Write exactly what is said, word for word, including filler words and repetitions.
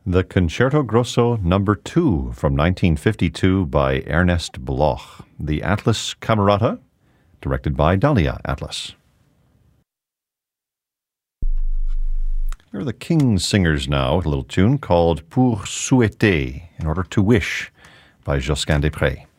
The Concerto Grosso Number two from nineteen fifty-two by Ernest Bloch. The Atlas Camerata, directed by Dalia Atlas. Here are the King's Singers now, with a little tune called Pour Souhaiter, in order to wish, by Josquin des Prez.